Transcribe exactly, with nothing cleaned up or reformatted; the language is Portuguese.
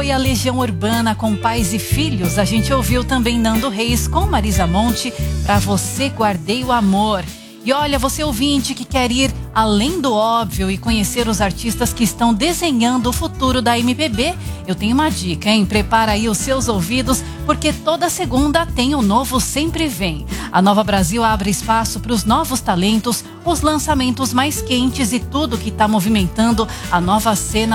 Foi a Legião Urbana com Pais e Filhos. A gente ouviu também Nando Reis com Marisa Monte, Pra Você Guardei o Amor. E olha, você ouvinte que quer ir além do óbvio e conhecer os artistas que estão desenhando o futuro da M P B, eu tenho uma dica, hein? Prepara aí os seus ouvidos, porque toda segunda tem o Novo Sempre Vem. A Nova Brasil abre espaço para os novos talentos, os lançamentos mais quentes e tudo que está movimentando a nova cena